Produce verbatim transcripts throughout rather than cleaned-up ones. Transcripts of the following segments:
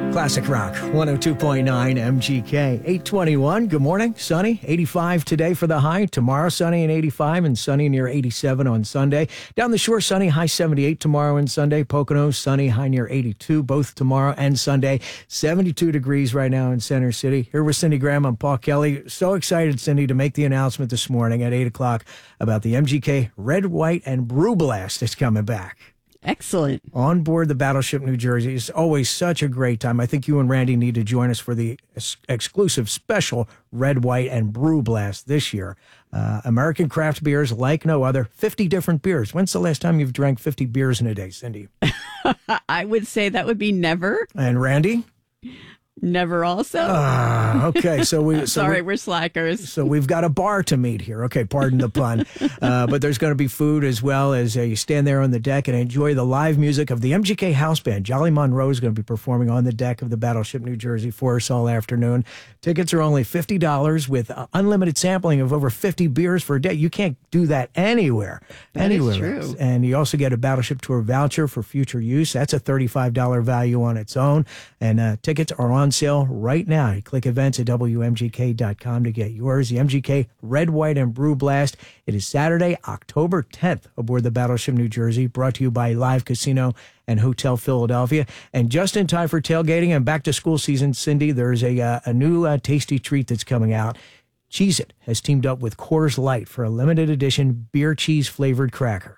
Classic Rock, one oh two point nine M G K, eight twenty-one. Good morning. Sunny, eighty-five today for the high. Tomorrow, sunny and eighty-five, and sunny near eighty-seven on Sunday. Down the shore, sunny, high seventy-eight tomorrow and Sunday. Pocono, sunny, high near eighty-two, both tomorrow and Sunday. seventy-two degrees right now in Center City. Here with Cindy Graham and Paul Kelly. So excited, Cindy, to make the announcement this morning at eight o'clock about the M G K Red, White, and Brew Blast that's coming back. Excellent. On board the Battleship New Jersey. It's always such a great time. I think you and Randy need to join us for the ex- exclusive special Red, White, and Brew Blast this year. Uh, American craft beers like no other. fifty different beers. When's the last time you've drank fifty beers in a day, Cindy? I would say that would be never. And Randy? Never also. Ah, okay. So we. So Sorry, we, we're slackers. So we've got a bar to meet here. Okay, pardon the pun. Uh, but there's going to be food as well as uh, you stand there on the deck and enjoy the live music of the M G K House Band. Jolly Monroe is going to be performing on the deck of the Battleship New Jersey for us all afternoon. Tickets are only fifty dollars with uh, unlimited sampling of over fifty beers for a day. You can't do that anywhere. That anywhere is true. else. And you also get a Battleship Tour voucher for future use. That's a thirty-five dollars value on its own. And uh, tickets are on sale right now. You click events at W M G K dot com to get yours. The M G K Red, White, and Brew Blast. It is Saturday, October tenth, aboard the Battleship New Jersey, brought to you by Live Casino and Hotel Philadelphia. And just in time for tailgating and back to school season, Cindy, there's a, uh, a new uh, tasty treat that's coming out. Cheez-It has teamed up with Coors Light for a limited edition beer cheese flavored cracker.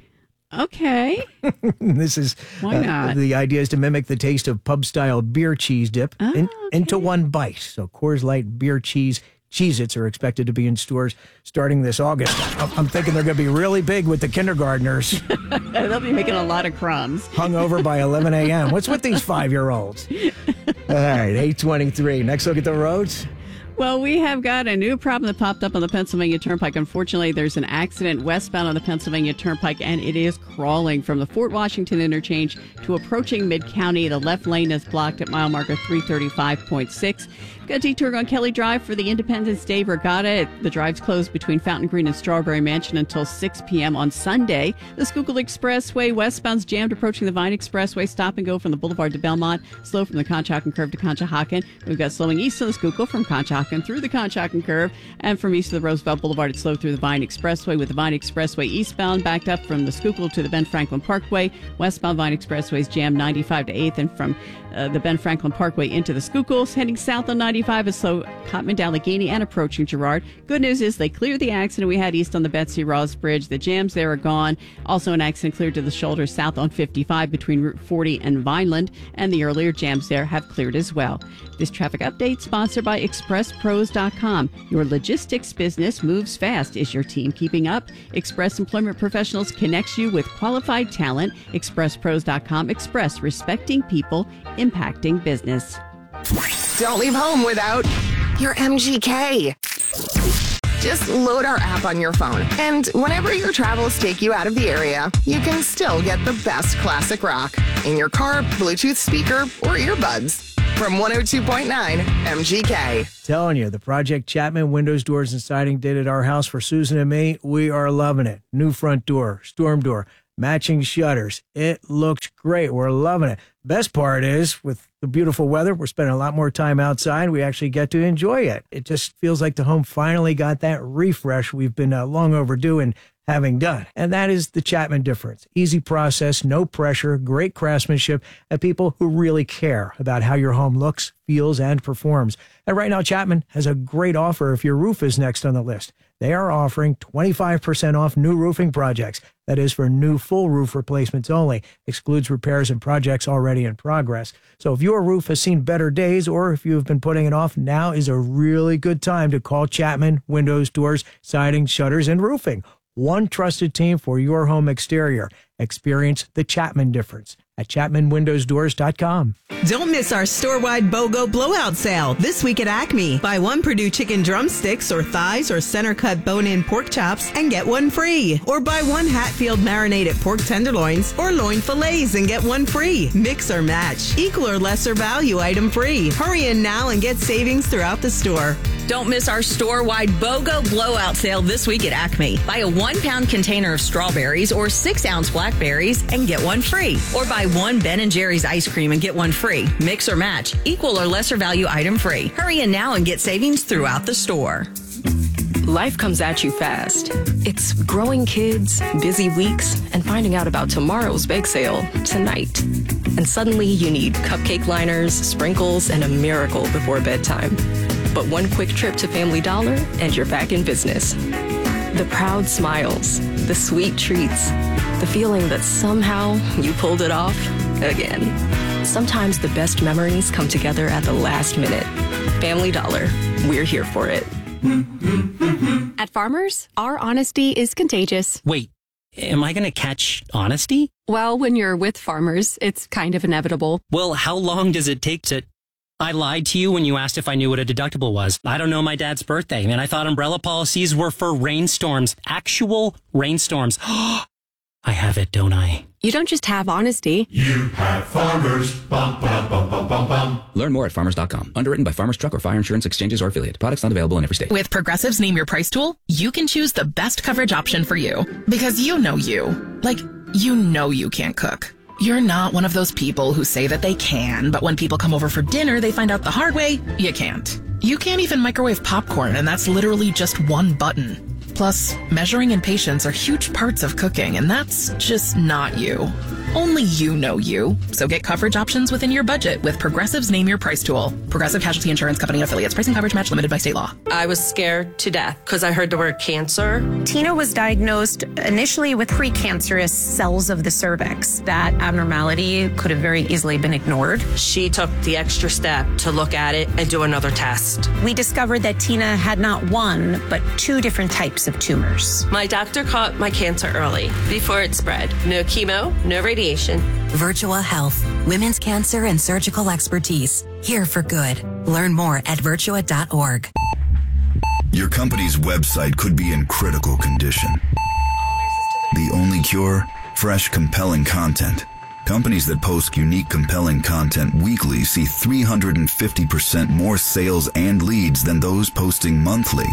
Okay. This is Why not? Uh, the idea is to mimic the taste of pub-style beer cheese dip Oh, in, okay. into one bite. So Coors Light beer cheese Cheez-Its are expected to be in stores starting this August. I'm I'm thinking they're going to be really big with the kindergartners. They'll be making a lot of crumbs. Hung over by eleven a.m. What's with these five-year-olds? All right, eight twenty-three. Next look at the roads. Well, we have got a new problem that popped up on the Pennsylvania Turnpike. Unfortunately, there's an accident westbound on the Pennsylvania Turnpike, and it is crawling from the Fort Washington interchange to approaching Mid-County. The left lane is blocked at mile marker three thirty-five point six. Got a detour on Kelly Drive for the Independence Day Regatta. The drive's closed between Fountain Green and Strawberry Mansion until six p.m. on Sunday. The Schuylkill Expressway westbound's jammed approaching the Vine Expressway. Stop and go from the Boulevard to Belmont. Slow from the Conshohocken Curve to Conshohocken. We've got slowing east on the Schuylkill from Conshohocken through the Conshohocken Curve. And from east of the Roosevelt Boulevard, it's slow through the Vine Expressway with the Vine Expressway eastbound backed up from the Schuylkill to the Ben Franklin Parkway. Westbound Vine Expressway is jammed ninety-five to eighth, and from uh, the Ben Franklin Parkway into the Schuylkills. Heading south on ninety-five is slow Cottman to Allegheny and approaching Girard. Good news is they cleared the accident we had east on the Betsy Ross Bridge. The jams there are gone. Also an accident cleared to the shoulder south on fifty-five between Route forty and Vineland, and the earlier jams there have cleared as well. This traffic update sponsored by Express Pros dot com. Your logistics business moves fast. Is your team keeping up? Express Employment Professionals connects you with qualified talent. Express Pros dot com. Express, respecting people, impacting business. Don't leave home without your M G K. Just load our app on your phone, and whenever your travels take you out of the area, you can still get the best classic rock in your car, Bluetooth speaker, or earbuds. From one oh two point nine M G K. Telling you, the Project Chapman Windows, Doors, and Siding did at our house for Susan and me. We are loving it. New front door, storm door, matching shutters. It looks great. We're loving it. Best part is, with the beautiful weather, we're spending a lot more time outside. We actually get to enjoy it. It just feels like the home finally got that refresh we've been uh, long overdue in having done. And that is the Chapman difference. Easy process, no pressure, great craftsmanship, and people who really care about how your home looks, feels, and performs. And right now, Chapman has a great offer if your roof is next on the list. They are offering twenty-five percent off new roofing projects. That is for new full roof replacements only. Excludes repairs and projects already in progress. So if your roof has seen better days, or if you have been putting it off, now is a really good time to call Chapman Windows, Doors, Siding, Shutters, and Roofing. One trusted team for your home exterior. Experience the Chapman difference at Chapman Windows Doors dot com. Don't miss our store-wide BOGO blowout sale this week at Acme. Buy one Purdue chicken drumsticks or thighs or center-cut bone-in pork chops and get one free. Or buy one Hatfield marinated pork tenderloins or loin fillets and get one free. Mix or match. Equal or lesser value item free. Hurry in now and get savings throughout the store. Don't miss our store-wide BOGO blowout sale this week at Acme. Buy a one-pound container of strawberries or six-ounce blackberries and get one free. Or buy one Ben and Jerry's ice cream and get one free. Mix or match. Equal or lesser value item free. Hurry in now and get savings throughout the store. Life comes at you fast. It's growing kids, busy weeks, and finding out about tomorrow's bake sale tonight. And suddenly you need cupcake liners, sprinkles, and a miracle before bedtime. But one quick trip to Family Dollar and you're back in business. The proud smiles, the sweet treats, the feeling that somehow you pulled it off again. Sometimes the best memories come together at the last minute. Family Dollar, we're here for it. At Farmers, our honesty is contagious. Wait, am I going to catch honesty? Well, when you're with Farmers, it's kind of inevitable. Well, how long does it take to... I lied to you when you asked if I knew what a deductible was. I don't know my dad's birthday, and I thought umbrella policies were for rainstorms. Actual rainstorms. I have it, don't I? You don't just have honesty. You have Farmers. Bum, bum, bum, bum, bum, bum. Learn more at farmers dot com. Underwritten by Farmers Truck or Fire Insurance Exchanges or affiliate. Products not available in every state. With Progressive's Name Your Price tool, you can choose the best coverage option for you. Because you know you. Like, you know you can't cook. You're not one of those people who say that they can, but when people come over for dinner, they find out the hard way, you can't. You can't even microwave popcorn, and that's literally just one button. Plus, measuring and patience are huge parts of cooking, and that's just not you. Only you know you. So get coverage options within your budget with Progressive's Name Your Price tool. Progressive Casualty Insurance Company and affiliates. Pricing coverage match limited by state law. I was scared to death because I heard the word cancer. Tina was diagnosed initially with precancerous cells of the cervix. That abnormality could have very easily been ignored. She took the extra step to look at it and do another test. We discovered that Tina had not one, but two different types of tumors. My doctor caught my cancer early, before it spread. No chemo, no radiation. Virtua Health, women's cancer and surgical expertise. Here for good. Learn more at virtua dot org. Your company's website could be in critical condition. The only cure? Fresh, compelling content. Companies that post unique, compelling content weekly see three hundred fifty percent more sales and leads than those posting monthly.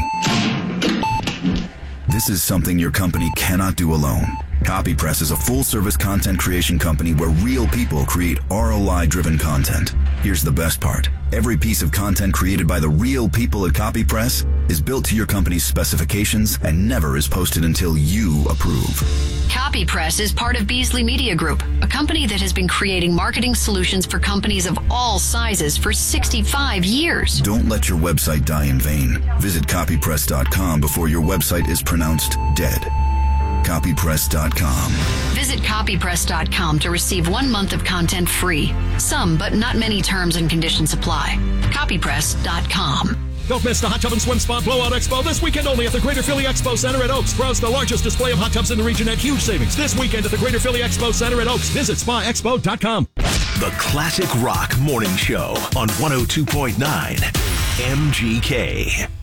This is something your company cannot do alone. CopyPress is a full-service content creation company where real people create R O I-driven content. Here's the best part. Every piece of content created by the real people at CopyPress is built to your company's specifications and never is posted until you approve. CopyPress is part of Beasley Media Group, a company that has been creating marketing solutions for companies of all sizes for sixty-five years. Don't let your website die in vain. Visit copypress dot com before your website is pronounced dead. copypress dot com. Visit copypress dot com to receive one month of content free. Some, but not many terms and conditions apply. copypress dot com. Don't miss the Hot Tub and Swim Spa Blowout Expo this weekend only at the Greater Philly Expo Center at Oaks. Browse the largest display of hot tubs in the region at huge savings. This weekend at the Greater Philly Expo Center at Oaks. Visit spa expo dot com. The Classic Rock Morning Show on one oh two point nine M G K.